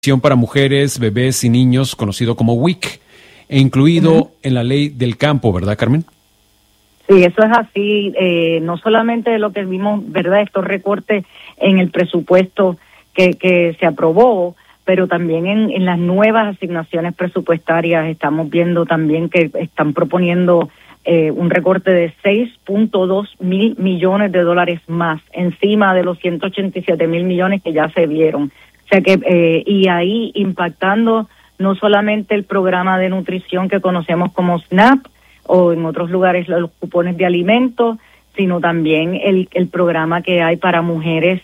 para mujeres, bebés y niños, conocido como WIC, e incluido en la ley del campo, ¿verdad, Carmen? Sí, eso es así. No solamente lo que vimos, ¿verdad?, estos recortes en el presupuesto que se aprobó, pero también en las nuevas asignaciones presupuestarias estamos viendo también que están proponiendo un recorte de 6.2 mil millones de dólares más, encima de los 187 mil millones que ya se vieron. O sea que, y ahí impactando no solamente el programa de nutrición que conocemos como SNAP, o en otros lugares los cupones de alimentos, sino también el programa que hay para mujeres,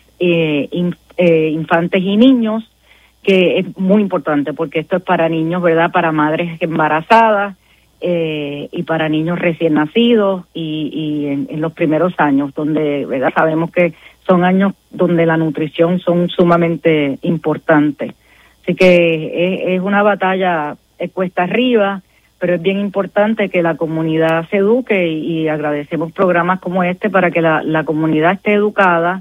infantes y niños, que es muy importante porque esto es para niños, ¿verdad?, para madres embarazadas y para niños recién nacidos y en los primeros años, donde, ¿verdad?, sabemos que son años donde la nutrición son sumamente importantes. Así que es una batalla cuesta arriba, pero es bien importante que la comunidad se eduque y agradecemos programas como este para que la comunidad esté educada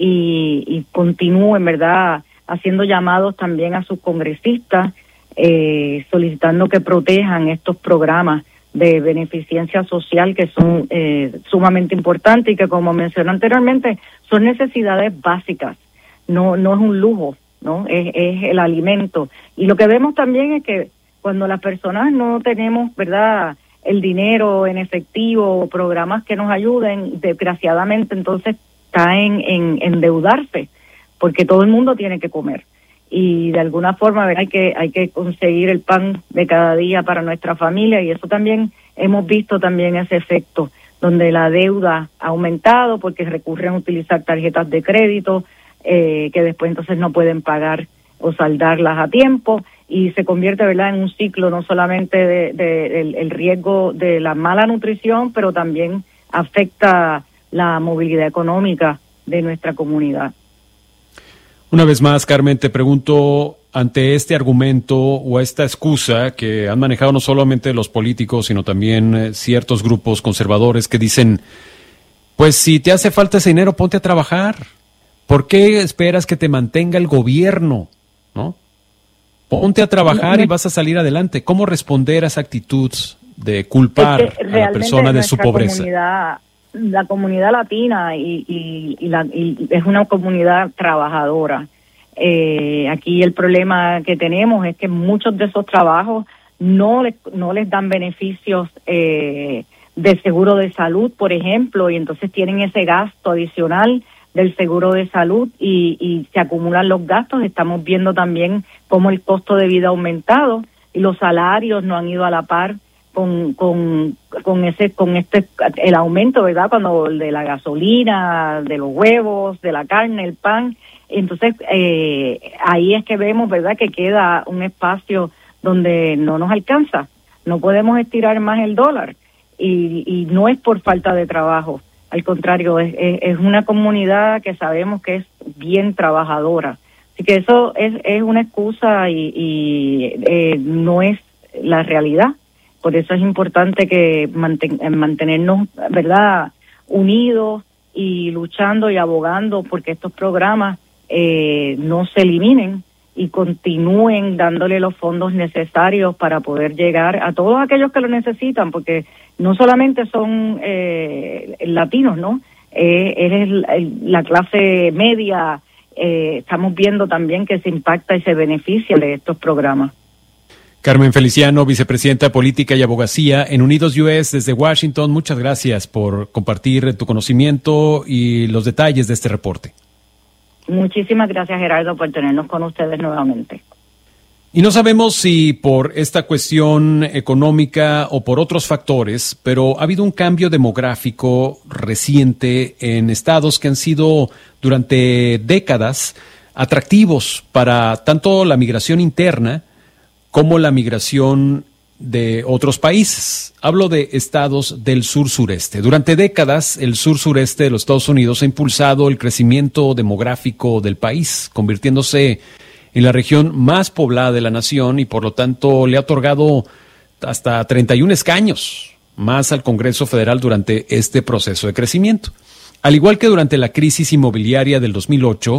y continúen, ¿verdad?, haciendo llamados también a sus congresistas, solicitando que protejan estos programas de beneficencia social que son sumamente importantes y que, como mencioné anteriormente, son necesidades básicas, no es un lujo, ¿no? Es el alimento. Y lo que vemos también es que cuando las personas no tenemos, ¿verdad?, el dinero en efectivo o programas que nos ayuden, desgraciadamente entonces caen en endeudarse, porque todo el mundo tiene que comer. Y de alguna forma, ¿verdad?, hay que conseguir el pan de cada día para nuestra familia, y eso también hemos visto también ese efecto, donde la deuda ha aumentado porque recurren a utilizar tarjetas de crédito que después entonces no pueden pagar o saldarlas a tiempo, y se convierte, ¿verdad?, en un ciclo no solamente el riesgo de la mala nutrición, pero también afecta la movilidad económica de nuestra comunidad. Una vez más, Carmen, te pregunto, ante este argumento o esta excusa que han manejado no solamente los políticos, sino también ciertos grupos conservadores que dicen, pues si te hace falta ese dinero, ponte a trabajar. ¿Por qué esperas que te mantenga el gobierno? ¿No? Ponte a trabajar y vas a salir adelante. ¿Cómo responder a esa actitud de culpar a la persona de su pobreza? La comunidad latina y es una comunidad trabajadora. Aquí el problema que tenemos es que muchos de esos trabajos no les dan beneficios de seguro de salud, por ejemplo, y entonces tienen ese gasto adicional del seguro de salud y se acumulan los gastos. Estamos viendo también cómo el costo de vida ha aumentado y los salarios no han ido a la par con el aumento, ¿verdad?, cuando de la gasolina, de los huevos, de la carne, el pan. Entonces ahí es que vemos, ¿verdad?, que queda un espacio donde no nos alcanza, no podemos estirar más el dólar y no es por falta de trabajo, al contrario, es una comunidad que sabemos que es bien trabajadora. Así que eso es una excusa y no es la realidad. Por eso es importante que mantenernos, ¿verdad?, unidos y luchando y abogando porque estos programas no se eliminen y continúen dándole los fondos necesarios para poder llegar a todos aquellos que lo necesitan, porque no solamente son latinos, ¿no? Es la clase media. Estamos viendo también que se impacta y se beneficia de estos programas. Carmen Feliciano, vicepresidenta de Política y Abogacía en Unidos US desde Washington, muchas gracias por compartir tu conocimiento y los detalles de este reporte. Muchísimas gracias, Gerardo, por tenernos con ustedes nuevamente. Y no sabemos si por esta cuestión económica o por otros factores, pero ha habido un cambio demográfico reciente en estados que han sido durante décadas atractivos para tanto la migración interna como la migración de otros países. Hablo de estados del sur-sureste. Durante décadas, el sur-sureste de los Estados Unidos ha impulsado el crecimiento demográfico del país, convirtiéndose en la región más poblada de la nación y, por lo tanto, le ha otorgado hasta 31 escaños más al Congreso Federal durante este proceso de crecimiento. Al igual que durante la crisis inmobiliaria del 2008,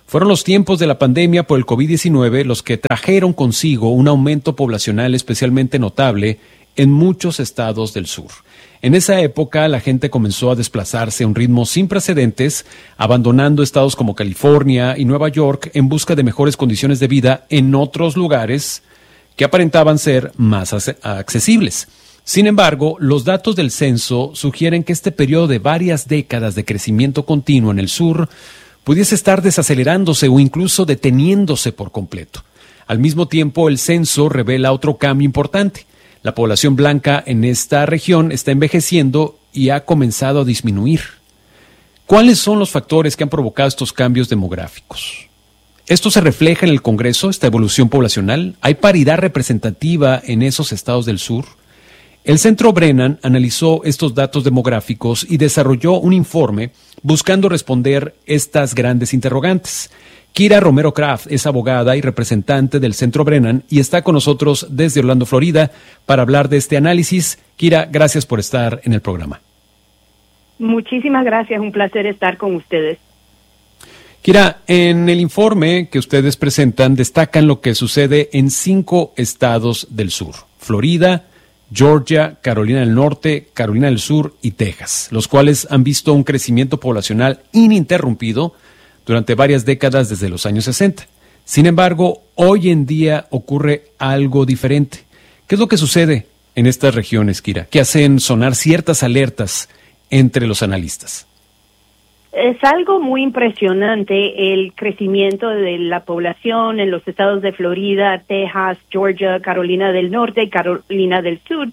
Fueron los tiempos de la pandemia por el COVID-19 los que trajeron consigo un aumento poblacional especialmente notable en muchos estados del sur. En esa época, la gente comenzó a desplazarse a un ritmo sin precedentes, abandonando estados como California y Nueva York en busca de mejores condiciones de vida en otros lugares que aparentaban ser más accesibles. Sin embargo, los datos del censo sugieren que este periodo de varias décadas de crecimiento continuo en el sur pudiese estar desacelerándose o incluso deteniéndose por completo. Al mismo tiempo, el censo revela otro cambio importante. La población blanca en esta región está envejeciendo y ha comenzado a disminuir. ¿Cuáles son los factores que han provocado estos cambios demográficos? ¿Esto se refleja en el Congreso, esta evolución poblacional? ¿Hay paridad representativa en esos estados del sur? El Centro Brennan analizó estos datos demográficos y desarrolló un informe buscando responder estas grandes interrogantes. Kira Romero Kraft es abogada y representante del Centro Brennan y está con nosotros desde Orlando, Florida, para hablar de este análisis. Kira, gracias por estar en el programa. Muchísimas gracias, un placer estar con ustedes. Kira, en el informe que ustedes presentan destacan lo que sucede en 5 estados del sur: Florida, Georgia, Carolina del Norte, Carolina del Sur y Texas, los cuales han visto un crecimiento poblacional ininterrumpido durante varias décadas desde los años 60. Sin embargo, hoy en día ocurre algo diferente. ¿Qué es lo que sucede en estas regiones, Kira, que hacen sonar ciertas alertas entre los analistas? Es algo muy impresionante el crecimiento de la población en los estados de Florida, Texas, Georgia, Carolina del Norte y Carolina del Sur,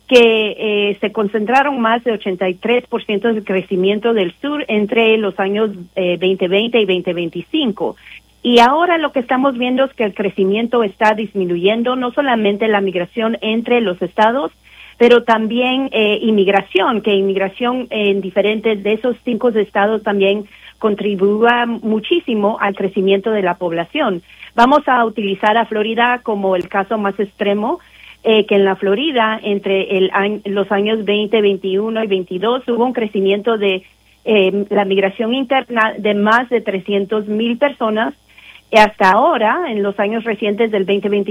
que se concentraron más de 83% del crecimiento del sur entre los años 2020 y 2025. Y ahora lo que estamos viendo es que el crecimiento está disminuyendo, no solamente la migración entre los estados, pero también inmigración en diferentes de esos 5 estados también contribuya muchísimo al crecimiento de la población. Vamos a utilizar a Florida como el caso más extremo, que en la Florida entre los años 20, 21 y 22 hubo un crecimiento de la migración interna de más de 300,000 personas. Y hasta ahora, en los años recientes del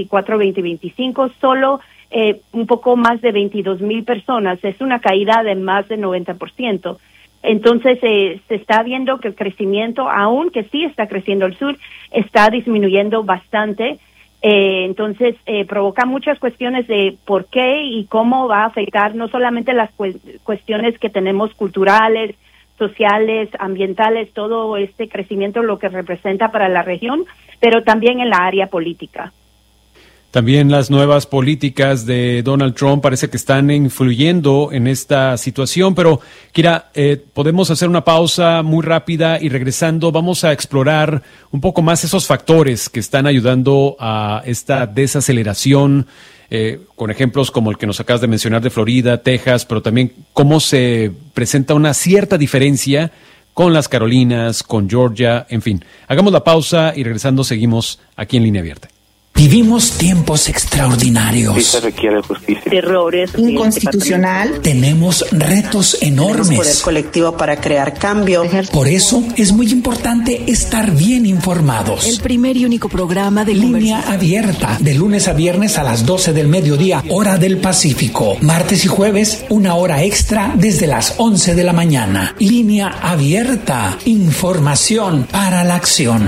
2024-2025, solo un poco más de 22,000 personas. Es una caída de más de 90%. Entonces, se está viendo que el crecimiento, aunque sí está creciendo el sur, está disminuyendo bastante. Entonces, provoca muchas cuestiones de por qué y cómo va a afectar no solamente las cuestiones que tenemos culturales, sociales, ambientales, todo este crecimiento, lo que representa para la región, pero también en la área política. También las nuevas políticas de Donald Trump parece que están influyendo en esta situación, pero Kira, podemos hacer una pausa muy rápida y regresando vamos a explorar un poco más esos factores que están ayudando a esta desaceleración, con ejemplos como el que nos acabas de mencionar de Florida, Texas, pero también cómo se presenta una cierta diferencia con las Carolinas, con Georgia, en fin. Hagamos la pausa y regresando seguimos aquí en Línea Abierta. Vivimos tiempos extraordinarios. Sí se requiere justicia. Errores inconstitucional. Tenemos retos enormes. Tenemos poder colectivo para crear cambio. Por eso es muy importante estar bien informados. El primer y único programa de Línea Abierta, de lunes a viernes a las 12 del mediodía, hora del Pacífico. Martes y jueves, 1 hora extra desde las 11 de la mañana. Línea Abierta, información para la acción.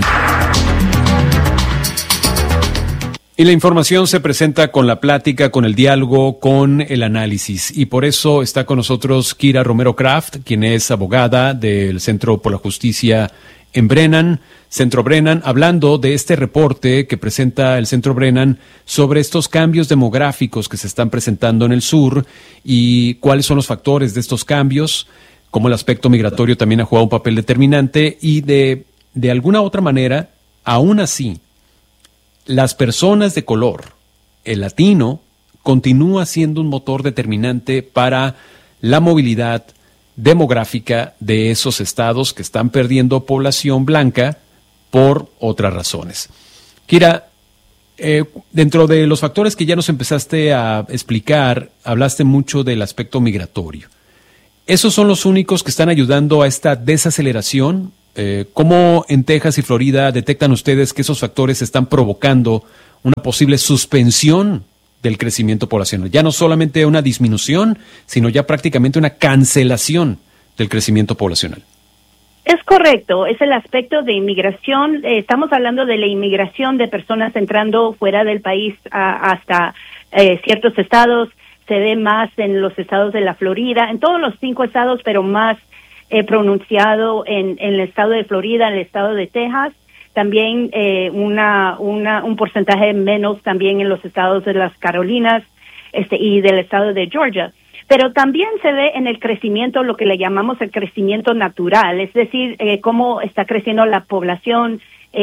Y la información se presenta con la plática, con el diálogo, con el análisis. Y por eso está con nosotros Kira Romero Kraft, quien es abogada del Centro por la Justicia en Brennan, Centro Brennan, hablando de este reporte que presenta el Centro Brennan sobre estos cambios demográficos que se están presentando en el sur y cuáles son los factores de estos cambios, cómo el aspecto migratorio también ha jugado un papel determinante y de alguna otra manera, aún así, las personas de color, el latino, continúa siendo un motor determinante para la movilidad demográfica de esos estados que están perdiendo población blanca por otras razones. Kira, dentro de los factores que ya nos empezaste a explicar, hablaste mucho del aspecto migratorio. ¿Esos son los únicos que están ayudando a esta desaceleración ¿Cómo en Texas y Florida detectan ustedes que esos factores están provocando una posible suspensión del crecimiento poblacional? Ya no solamente una disminución, sino ya prácticamente una cancelación del crecimiento poblacional. Es correcto, es el aspecto de inmigración. Estamos hablando de la inmigración de personas entrando fuera del país hasta ciertos estados. Se ve más en los estados de la Florida, en todos los 5 estados, pero más pronunciado en el estado de Florida, en el estado de Texas. También un porcentaje menos también en los estados de las Carolinas y del estado de Georgia. Pero también se ve en el crecimiento, lo que le llamamos el crecimiento natural, es decir, cómo está creciendo la población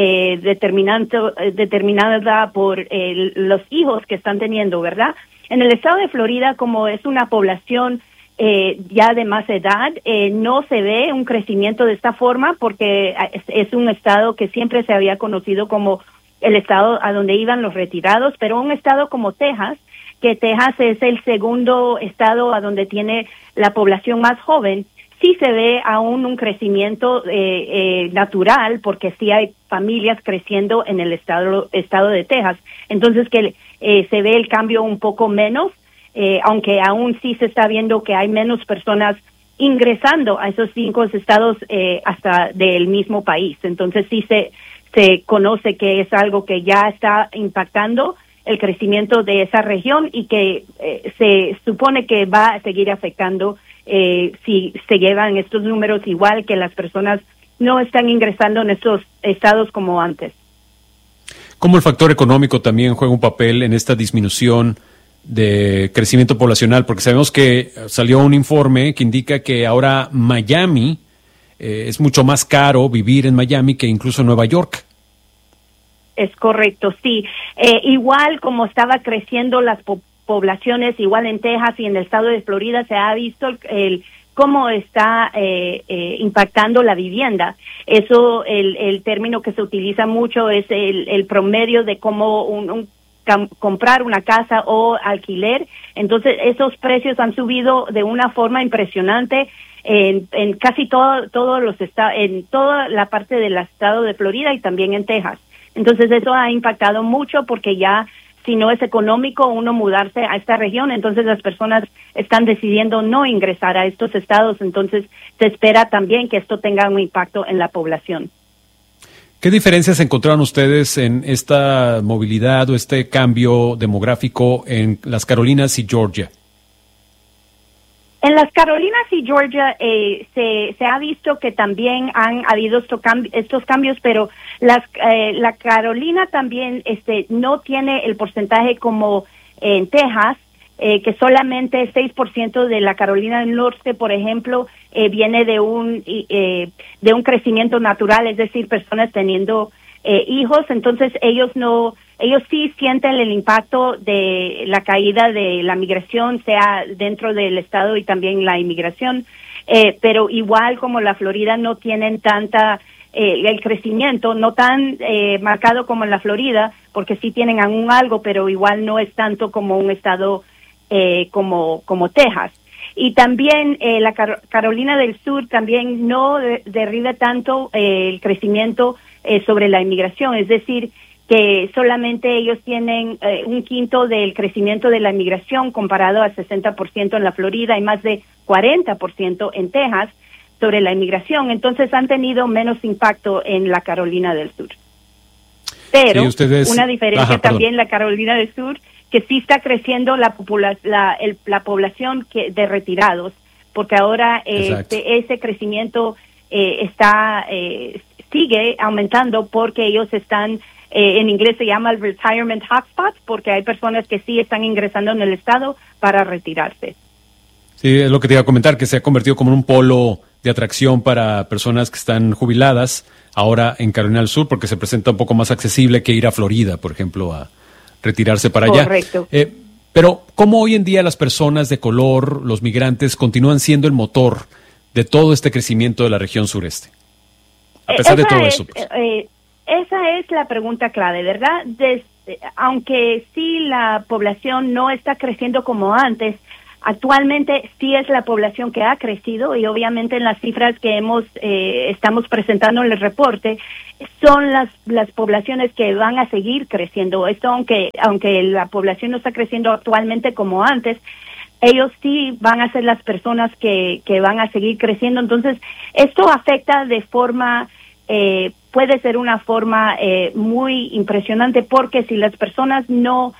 determinada por los hijos que están teniendo, ¿verdad? En el estado de Florida, como es una población ya de más edad, no se ve un crecimiento de esta forma porque es un estado que siempre se había conocido como el estado a donde iban los retirados, pero un estado como Texas, que Texas es el segundo estado a donde tiene la población más joven, sí se ve aún un crecimiento natural, porque sí hay familias creciendo en el estado de Texas. Entonces que se ve el cambio un poco menos, aunque aún sí se está viendo que hay menos personas ingresando a esos 5 estados hasta del mismo país. Entonces sí se conoce que es algo que ya está impactando el crecimiento de esa región y que se supone que va a seguir afectando si se llevan estos números igual, que las personas no están ingresando en estos estados como antes. ¿Cómo el factor económico también juega un papel en esta disminución de crecimiento poblacional? Porque sabemos que salió un informe que indica que ahora Miami es mucho más caro vivir en Miami que incluso Nueva York. Es correcto, sí. Igual como estaba creciendo las poblaciones, igual en Texas y en el estado de Florida, se ha visto cómo está impactando la vivienda. Eso, el término que se utiliza mucho es el promedio de cómo comprar una casa o alquiler. Entonces, esos precios han subido de una forma impresionante en casi todos los estados, en toda la parte del estado de Florida y también en Texas. Entonces eso ha impactado mucho porque ya si no es económico uno mudarse a esta región, entonces las personas están decidiendo no ingresar a estos estados, entonces se espera también que esto tenga un impacto en la población. ¿Qué diferencias encontraron ustedes en esta movilidad o este cambio demográfico en las Carolinas y Georgia? En las Carolinas y Georgia se ha visto que también han habido estos cambios, pero la Carolina también no tiene el porcentaje como en Texas, que solamente 6% de la Carolina del Norte, por ejemplo, viene de un crecimiento natural, es decir, personas teniendo hijos. Entonces ellos sí sienten el impacto de la caída de la migración, sea dentro del estado y también la inmigración, pero igual como la Florida no tienen el crecimiento no tan marcado como en la Florida, porque sí tienen aún algo, pero igual no es tanto como un estado como Texas. Y también la Carolina del Sur también no derriba tanto el crecimiento sobre la inmigración, es decir, que solamente ellos tienen un quinto del crecimiento de la inmigración comparado al 60% en la Florida y más de 40% en Texas sobre la inmigración. Entonces han tenido menos impacto en la Carolina del Sur. Pero sí, una diferencia también la Carolina del Sur, que sí está creciendo la población de retirados, porque ahora ese crecimiento sigue aumentando porque ellos están, en inglés se llama el retirement hotspot, porque hay personas que sí están ingresando en el estado para retirarse. Sí, es lo que te iba a comentar, que se ha convertido como en un polo de atracción para personas que están jubiladas ahora en Carolina del Sur, porque se presenta un poco más accesible que ir a Florida, por ejemplo, a retirarse para allá. Correcto. Pero ¿cómo hoy en día las personas de color, los migrantes, continúan siendo el motor de todo este crecimiento de la región sureste? A pesar de todo eso. Pues. Esa es la pregunta clave, ¿verdad? Aunque sí la población no está creciendo como antes, Actualmente sí es la población que ha crecido y obviamente en las cifras que estamos presentando en el reporte son las poblaciones que van a seguir creciendo. Esto aunque la población no está creciendo actualmente como antes, ellos sí van a ser las personas que van a seguir creciendo. Entonces, esto afecta de forma, puede ser una forma muy impresionante, porque si las personas no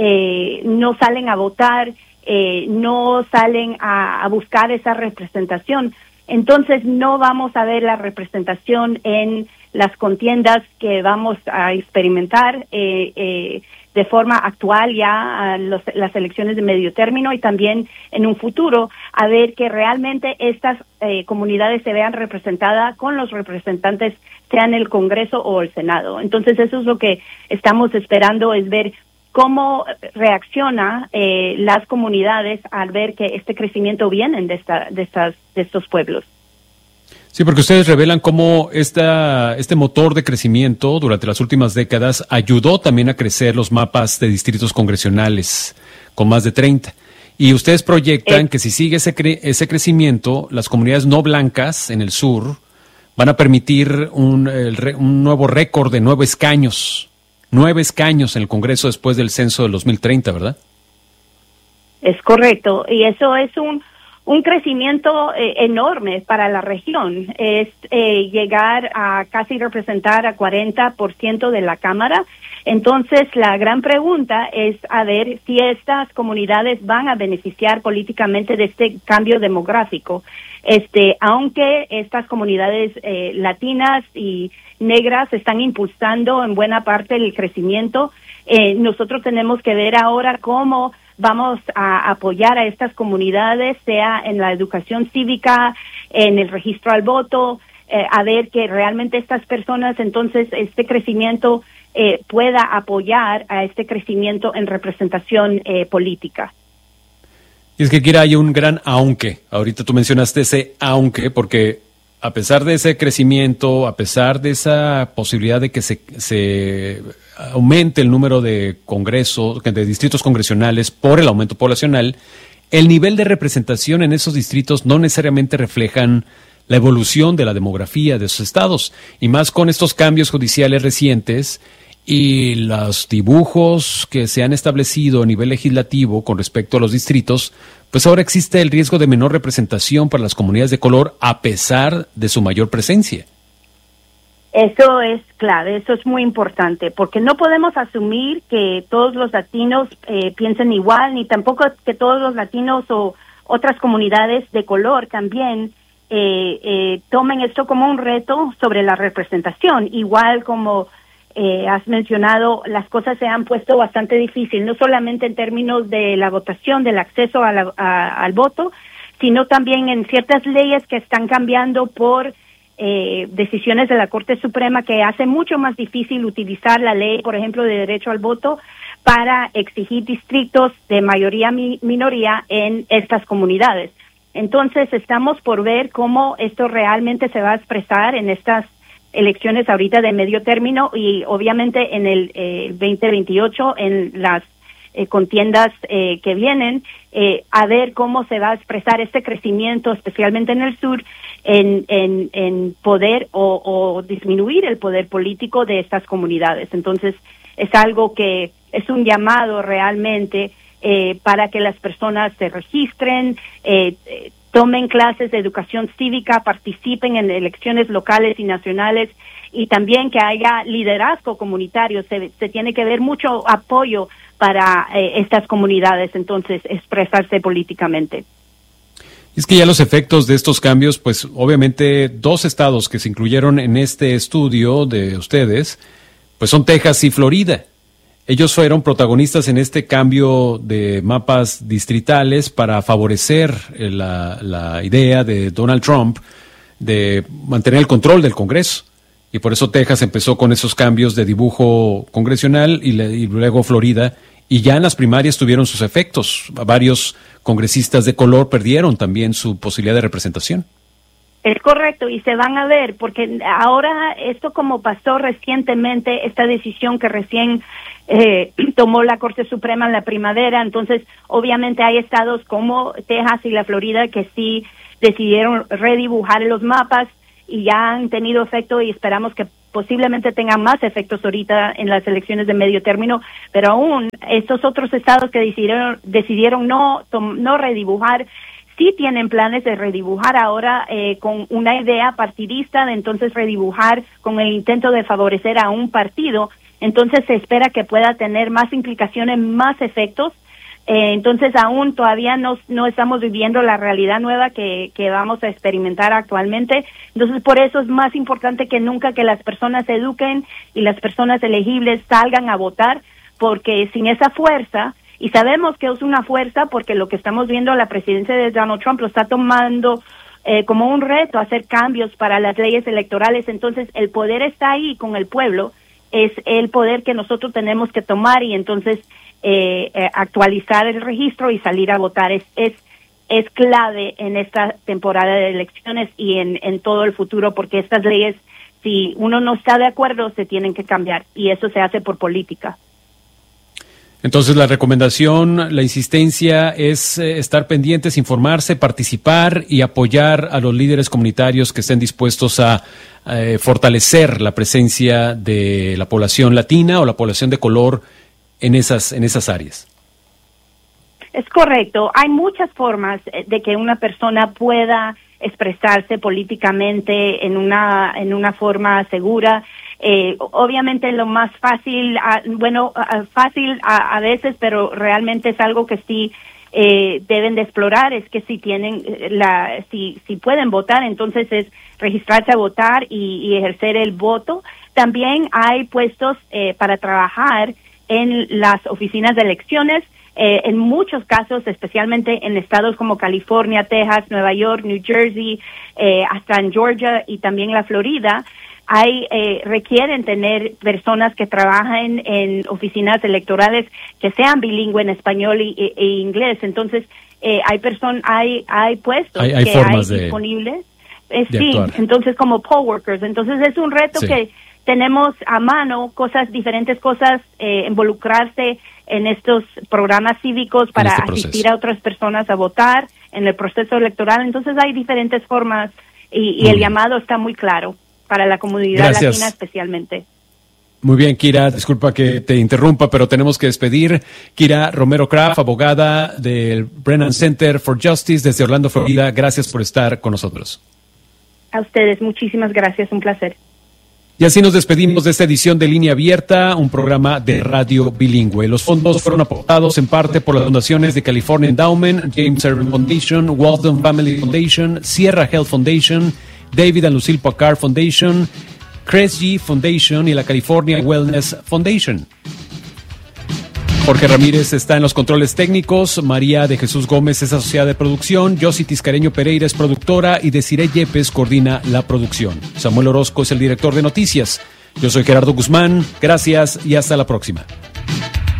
salen a votar, no salen a buscar esa representación, entonces no vamos a ver la representación en las contiendas que vamos a experimentar de forma actual ya las elecciones de medio término, y también en un futuro a ver que realmente estas comunidades se vean representadas con los representantes, sea en el Congreso o el Senado. Entonces eso es lo que estamos esperando, es ver cómo reacciona las comunidades al ver que este crecimiento viene de estos pueblos. Sí, porque ustedes revelan cómo este motor de crecimiento durante las últimas décadas ayudó también a crecer los mapas de distritos congresionales, con más de 30. Y ustedes proyectan que si sigue ese crecimiento, las comunidades no blancas en el sur van a permitir un nuevo récord de 9 escaños. 9 escaños en el Congreso después del censo del 2030, ¿verdad? Es correcto, y eso es un crecimiento enorme para la región. Es llegar a casi representar a 40% de la Cámara. Entonces, la gran pregunta es a ver si estas comunidades van a beneficiar políticamente de este cambio demográfico. Aunque estas comunidades latinas y negras están impulsando en buena parte el crecimiento, nosotros tenemos que ver ahora cómo vamos a apoyar a estas comunidades, sea en la educación cívica, en el registro al voto, a ver que realmente estas personas, entonces, este crecimiento pueda apoyar a este crecimiento en representación política. Y es que, Kira, hay un gran aunque. Ahorita tú mencionaste ese aunque, porque a pesar de ese crecimiento, a pesar de esa posibilidad de que se aumente el número de de distritos congresionales por el aumento poblacional, el nivel de representación en esos distritos no necesariamente reflejan la evolución de la demografía de esos estados, y más con estos cambios judiciales recientes y los dibujos que se han establecido a nivel legislativo con respecto a los distritos, pues ahora existe el riesgo de menor representación para las comunidades de color a pesar de su mayor presencia. Eso es clave, eso es muy importante, porque no podemos asumir que todos los latinos piensen igual, ni tampoco que todos los latinos o otras comunidades de color también tomen esto como un reto sobre la representación. Igual como has mencionado, las cosas se han puesto bastante difícil, no solamente en términos de la votación, del acceso al voto, sino también en ciertas leyes que están cambiando por decisiones de la Corte Suprema, que hace mucho más difícil utilizar la ley, por ejemplo, de derecho al voto para exigir distritos de mayoría-minoría en estas comunidades. Entonces, estamos por ver cómo esto realmente se va a expresar en estas elecciones ahorita de medio término y obviamente en el 2028 en las contiendas que vienen, a ver cómo se va a expresar este crecimiento, especialmente en el sur, en poder o disminuir el poder político de estas comunidades. Entonces, es algo que es un llamado realmente para que las personas se registren, tomen clases de educación cívica, participen en elecciones locales y nacionales, y también que haya liderazgo comunitario. Se tiene que ver mucho apoyo para estas comunidades, entonces, expresarse políticamente. Es que ya los efectos de estos cambios, pues obviamente 2 estados que se incluyeron en este estudio de ustedes, pues son Texas y Florida. Ellos fueron protagonistas en este cambio de mapas distritales para favorecer la idea de Donald Trump de mantener el control del Congreso. Y por eso Texas empezó con esos cambios de dibujo congresional y luego Florida. Y ya en las primarias tuvieron sus efectos. Varios congresistas de color perdieron también su posibilidad de representación. Es correcto, y se van a ver, porque ahora esto como pasó recientemente, esta decisión que recién tomó la Corte Suprema en la primavera. Entonces, obviamente hay estados como Texas y la Florida que sí decidieron redibujar los mapas y ya han tenido efecto, y esperamos que posiblemente tengan más efectos ahorita en las elecciones de medio término, pero aún estos otros estados que decidieron no redibujar, sí tienen planes de redibujar ahora con una idea partidista de entonces redibujar con el intento de favorecer a un partido. Entonces se espera que pueda tener más implicaciones, más efectos. Entonces aún todavía no estamos viviendo la realidad nueva que vamos a experimentar actualmente. Entonces por eso es más importante que nunca que las personas se eduquen y las personas elegibles salgan a votar, porque sin esa fuerza, y sabemos que es una fuerza porque lo que estamos viendo, la presidencia de Donald Trump lo está tomando como un reto, hacer cambios para las leyes electorales. Entonces el poder está ahí con el pueblo, es el poder que nosotros tenemos que tomar y entonces actualizar el registro y salir a votar. Es clave en esta temporada de elecciones y en todo el futuro, porque estas leyes, si uno no está de acuerdo, se tienen que cambiar, y eso se hace por política. Entonces la recomendación, la insistencia es estar pendientes, informarse, participar y apoyar a los líderes comunitarios que estén dispuestos a fortalecer la presencia de la población latina o la población de color en esas áreas. Es correcto. Hay muchas formas de que una persona pueda expresarse políticamente en una forma segura. Obviamente lo más fácil, fácil a veces, pero realmente es algo que sí deben de explorar, es que si tienen si pueden votar, entonces es registrarse a votar y ejercer el voto. También hay puestos para trabajar en las oficinas de elecciones. En muchos casos, especialmente en estados como California, Texas, Nueva York, New Jersey, hasta en Georgia y también la Florida, requieren tener personas que trabajen en oficinas electorales que sean bilingües en español e inglés. Entonces, hay puestos hay que formas hay disponibles. de actuar. Entonces como poll workers. Entonces es un reto que tenemos a mano, diferentes cosas, involucrarse en estos programas cívicos para asistir a otras personas a votar en el proceso electoral. Entonces hay diferentes formas y el llamado está muy claro para la comunidad latina especialmente. Muy bien, Kira, disculpa que te interrumpa, pero tenemos que despedir. Kira Romero Craft, abogada del Brennan Center for Justice desde Orlando, Florida. Gracias por estar con nosotros. A ustedes, muchísimas gracias, un placer. Y así nos despedimos de esta edición de Línea Abierta, un programa de radio bilingüe. Los fondos fueron aportados en parte por las fundaciones de California Endowment, James Irving Foundation, Walton Family Foundation, Sierra Health Foundation, David and Lucille Packard Foundation, Kresge Foundation y la California Wellness Foundation. Jorge Ramírez está en los controles técnicos, María de Jesús Gómez es asociada de producción, Yossi Tiscareño Pereira es productora y Desiree Yepes coordina la producción. Samuel Orozco es el director de noticias. Yo soy Gerardo Guzmán, gracias y hasta la próxima.